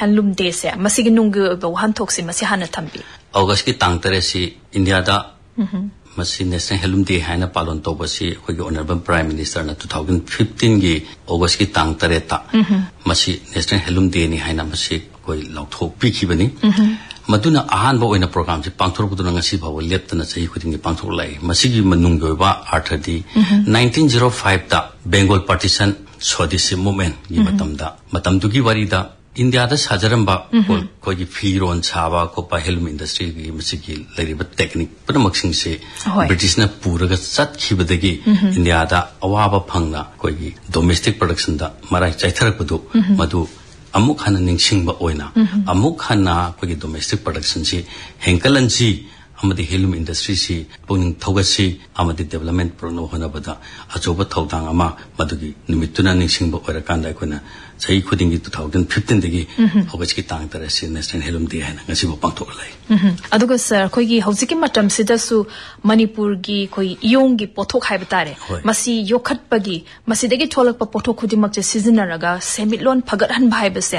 Handloom Day se masigi nunggu ba han thoksi masi hana thambi August ki tang tare si India da masi National Handloom Day haina palon to basi khoi honorable Prime Minister na 2015 gi August ki tang tare ta masi National Handloom Day ni haina masi koi lauthok pi khibani maduna ahan ba oina program ji pangthor buduna ngasi ba leptana chai khuding pangthor lai masigi manung goiba arthadi 1905 ta Bengal partition Swadesi movement gi matam du gi wari da India da sajaramba koi gi firon chaba ko pa helm industry gi masigi lariba technique panamak se British na puraga chat khibadagi India da awaba phangna koi gi domestic production da marai chaitharak budu madu amuk hana ningsingba oina amuk hana koi domestic production si henkalan si amadi helm industry si puning thogasi amadi development prono hona bada achoba thodang ama madugi nimituna ningsingba oirakanda koina chai khudingi 2015 dagi August ki tang tara si National Handloom Day haina ngasi bo pangthok lai aduga sir khoi gi hojiki matam sida su Manipur gi khoi yong gi pothok haiba tare masi yokhat pagi masi dagi tholak pa pothok khudimak je season raga semilon phagat han bhai base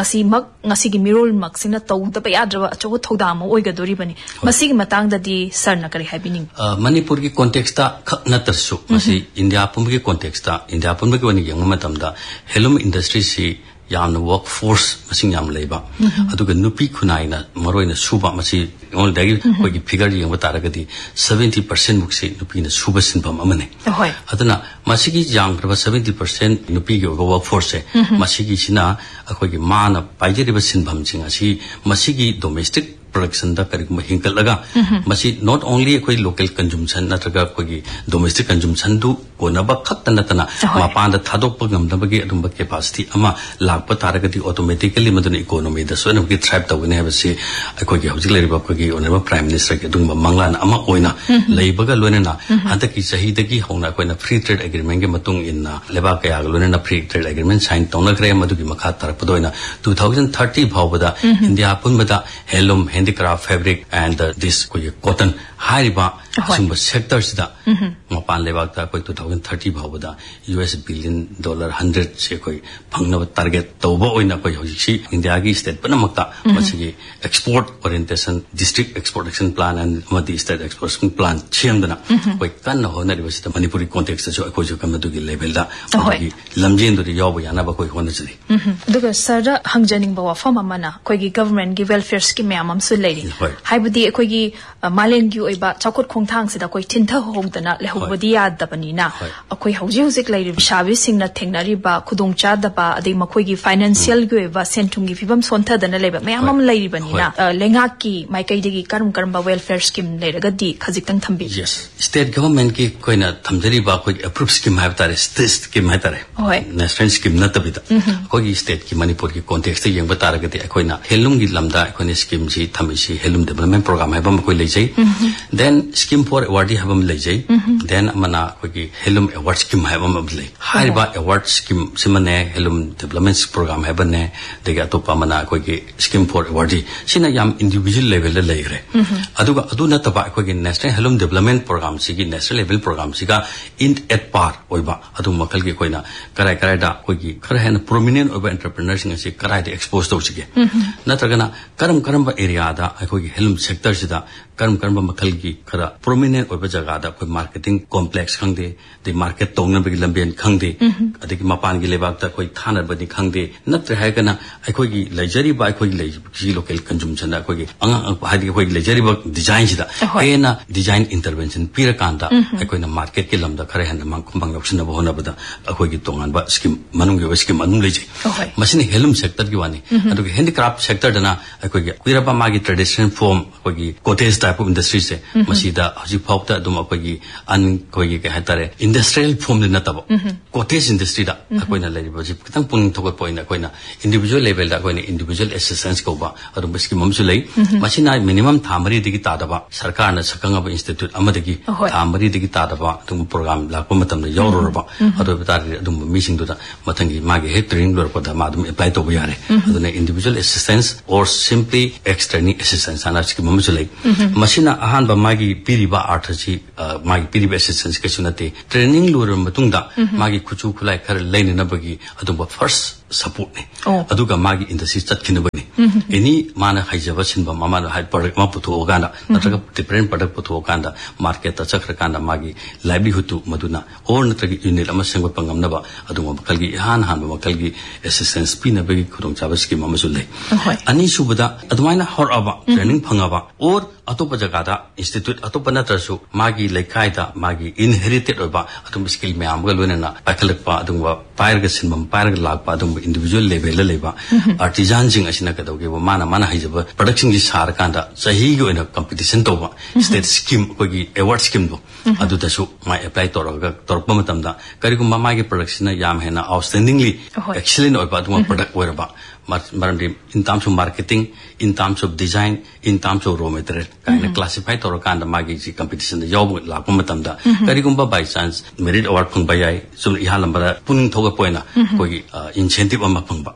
ngasi gi mirol mak sina tawda pa yadra achoba thodam oiga dori bani masi gi matang da di sir na kari haibining Manipur gi context ta khakna tarsu masi India pum gi context ta India pum gi wani yang matam da helm industry si yamna workforce masing yam leiba aduga nupi khunaina maroina suba masi ol dagi koi figure yang bataragadi 70% mukse nupi na suba sinbam amane aduna masigi jang kraba 70% nupi gi workforce masigi sina akoi gi mana paijeriba sinbam singa si masigi domestic production da kari mahinkal laga masi not only koi local consumption natraga koi domestic consumption du konaba khatta natana mapan da thadok pagam da bagi adum capacity ama lakpa taragati automatically madun economy da so na gi thrive ta wene have se koi gi hojik leriba koi honorable Prime Minister ke dung manglan ama oina leibaga loina hanta ki sahi da gi hona koi na free trade agreement ge matung in na leba kaya loina na free trade agreement sign tawna kre madu gi makha tarap doina 2030 bhawbada India punbada helum handicraft fabric and this cotton hariba sumba sectors da mapan lebak ta koi 2030 bhawda US $1 billion 100 se koi phangna target tawba oina koi hojisi India gi state panamakta masigi export orientation district exportation plan and madi state exportation plan chemdana koi kan hona ribasita Manipuri context so koi jo kamadu gi level da koi lamjen do yaw yana ba koi hona chiri duga sara hangjaning ba wafam amana koi gi government gi welfare scheme amam su leiri haibudi koi gi malen gi oiba chakot khongthang sida koi thintha hongdana lehubadi yadabani na koi hauji hujik leiri shabi singna thengnari ba khudongcha da ba adai makoi gi financial gi oiba sentum gi fibam sontha dana leba mayamam leiri bani na lenga ki maikai digi karum ba welfare scheme leiraga di khajik tang thambi yes state government ki koina thamjari ba koi approve scheme ha tare state scheme ha tare national scheme na tabida koi gi state ki Manipur ki context yeng ba taraga di koina helum gi lamda koina scheme ji thamisi helum development program ha bam koi lejai then scheme for awardee ha bam lejai then mana koi gi helum award scheme ha bam lei hariba award scheme simane helum development program ha bane dega to pa mana koi gi scheme for awardee sina yam individual level la leire aduga aduna taba koi gi national helum development program si gi national level program si ga in at par oiba adu makal gi koina karai da koi gi khara hen prominent oiba entrepreneurs ngi si karai de expose to sige natragana karam ba area da koi gi helum sector sida karam ba makal gi khara prominent oiba jaga da koi marketing complex khangde de market tongna bi lambian khangde adiki mapan gi lebak ta koi thana bani khangde natra hai kana koi gi luxury ba koi gi local consumption da koi gi anga hadi koi gi luxury ba design sida ena design intervention pira kanda koi na market ke lamda khare han mang kumbang option ba hona bada koi gi tongan ba scheme manung gi scheme manung leji machine helum sector gi wani adu handicraft sector dana koi gi kuira ba magi traditional form koi gi cottage type of industry se masida haji phawta dum koi gi an koi gi ka hatare industrial form na tabo cottage industry da koi na lei ba ji kitang pung thok point na koi na individual level da koi na individual assistance ko ba adu baski mamsu lei machina minimum thamari digi ta da ba sarkar na sakanga ba institute amadagi thamari digi ta da ba dum program la ko matam na yoror ba adu bitar dum meeting do da mathangi magi he training lor ko da ma dum apply to ba yare adu na individual assistance or simply external assistance ana ski mamsu lei machina ahan ba magi piriba arthaji magi piriba assistance ke sunate training lor matung da magi khuchu khulai khar lein na bagi adu ba first support ne aduga magi industry chatkinabani any mana haijaba sinba mama hai product ma putho oganda natraga different product putho oganda market ta chakra kanda magi livelihood tu maduna or natraga unit ama sengba pangamna ba aduma makalgi han makalgi assistance pina bagi khudong chaba scheme ama sulai ani subada adumaina hor aba training phangaba or atopa jagada institute atopa natrasu magi laikai da magi inherited oba atum skill me amga loina pakalakpa adumba pairga sinbam pairga lakpa adum individual level la leba artisan jing asina ka doge mana haijaba production ji sar kanda sahi go ina competition toba state scheme ko gi award scheme do adu dasu my apply torpa matamda karigum magi production na yam hena outstandingly excellent oba adum product weraba in terms of marketing, in terms of design, in terms of raw material, kind of classify to kanda magi competition the job lakpa matamda karigumba by chance merit award phang bayai sum ihalambara puning thoga poina koi incentive amma phangba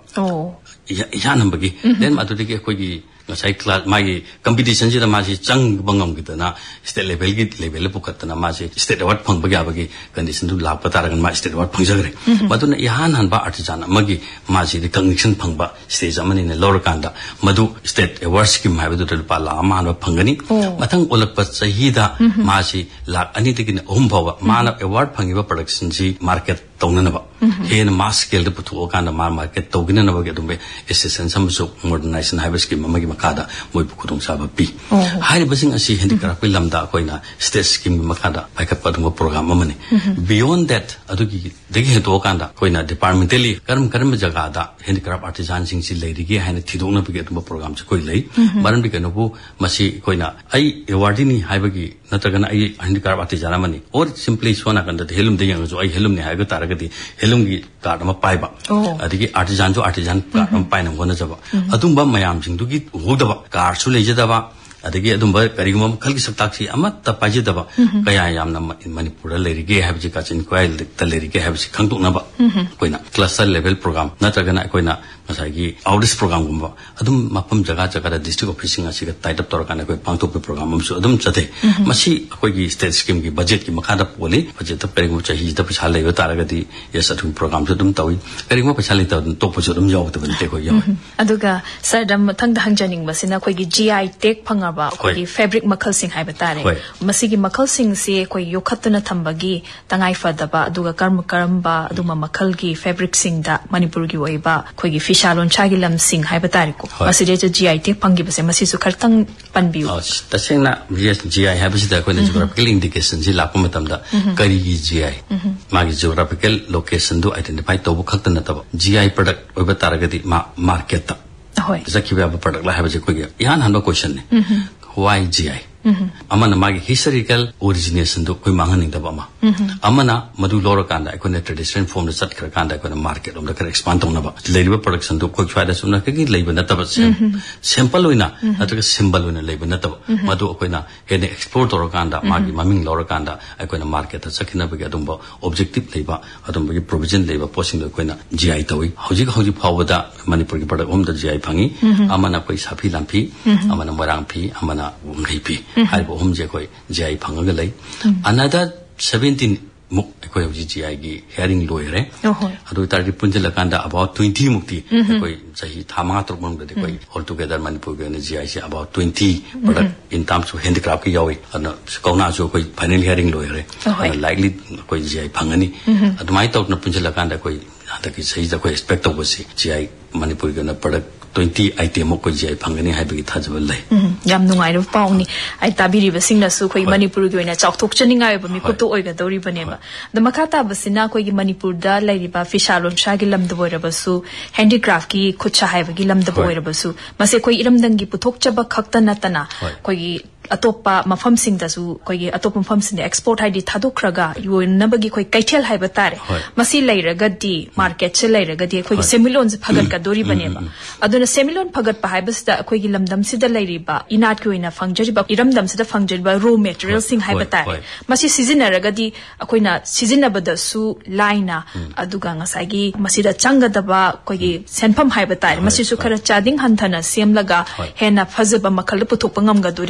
ya nambagi then matudiki koi ngasai class magi competition ji da magi chang bangam gidana state level pukatna magi state award phang bagya bagi condition du lakpa taragan ma state award phang jagre maduna ihan han ba artisan magi magi recognition phangba stage amani ne lor kanda madu state award scheme ha bedu pa la ma no phangani mathang olakpa chahida magi lak ani digin ohum bawa mana award phangiba production ji market taunanaba hen mass scale de putho kanda ma market tawgina na bagi dumbe assistance samso modernization ha scheme magi makada moi khudong saba pi hai basing asi handicraft pi lamda koina state scheme makada backup padum program amani beyond that adugi degi heto kanda koina departmentally karam jaga da handicraft artisan sing si leirige haina thidongna bi adum program chi koi lei maran bi kanu bu masi koina ai awardini haibagi natagana ai handicraft artisan amani or simply sona kanda helum de yang jo ai helum ne haiga taragadi helum gi card ma paiba adigi artisan jo artisan card ma paina gona jaba adumba mayam sing du gi hodaba car su lejadaba adagi adumba karigum khalgi saktaksi amatta pajidaba kaya yamna manipur lerige habji kachin kwai ta lerige habji khangtoknaba koina cluster level program natagana koina masagi outreach program gumba adum mapam jaga da district officing asiga tied up torakana koi pangtok program amsu adum chate masi koi gi state scheme gi budget ki makada poli budget ta perigum chahi da pisa leiyo taragadi yes adum program adum tawi karigum pisa lei ta to posu adum yaw ta bante koi yaw aduga sir dam thang da hangjaning basina koi gi GI tech phangaba koi gi fabric makhal sing haiba tare masi gi makhal sing se koi yokhatuna thambagi tangai fadaba aduga karamba aduma makhal gi fabric sing da manipur gi oiba koi gi Shalon Chagi Lam Singh Haiba Tariko. Maside GI Tech Pangibase Masisu Kartang Panbiu. Tasena GI Habisida Kona geographical indication Zilapa Matamda Kari GI. Magi geographical location do identify Tobu Katanataba. GI product over Taragati market. Zakiba product like Habajakoya. Yan Hano question. Why GI? Amana magi historical origination do koi manganing da bama amana madu lora kanda ikone traditional form da sat kra kanda ikone market om da kra expand tong na ba leiba production do koi chwada sumna ki leiba na ta ba sample oina atra symbol oina leiba na ta ba madu koina hene export tor kanda magi maming lora kanda ikone market ta sakina ba adum ba objective leiba adum ba provision leiba posting do koina GI tawi hoji phawada manipur ki product om da GI phangi amana koi sapi lampi amana marang phi amana ngai phi haibo hom je koi GI phangaga lei another 17 muk koi hoji GI gi hearing loire adu tardi punjala kanda about 20 mukti koi sahi thama tor mon de koi all together manipur ge GI se about 20 product in terms of handicraft ki yawi ana kauna so koi final hearing loire likely koi GI phangani adu mai tok na punjala kanda koi hata ki sahi da koi expect to si GI manipur ge na product 20 item ko GI phangani haibagi thajabal lai yam nungai ro pauni ai tabiri basing na su khoi manipur gi oina chawthok chaninga ba mi ko to oiga dori bane ba da makata basina koi gi manipur da lairi ba fishalon shagi lam da boira basu handicraft ki khucha haibagi lam da boira basu mase koi iram dangi puthok chaba khakta natana koi gi atopa mafam sing da su koi gi atopa mafam sing export haidi thadokraga yonabagi koi kaithel haiba tare masi lairaga di market che lairaga di koi gi semilon se phagat ka dori bane ba aduna semilon phagat pa haibasda koi gi lamdam sida lairiba inat ki oina fangjari ba iramdam sida fangjari ba raw material sing haiba tare masi seasonaraga di akoina seasonabada su laina aduga ngasagi masida changadaba koi gi senpham haiba tare masi su khara chading hanthana semlaga hena phajaba makhal puthok pangam ga dori bane ba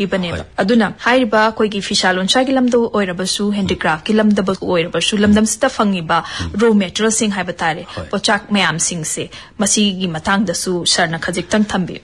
aduna hairiba koi gi fishalon chai gilam do oirabasu handicraft gilam da ba oirabasu lamdam sita fangiba raw material sing haiba tare pochak mayam sing se masi gi matang da su sarna khajik tang thambi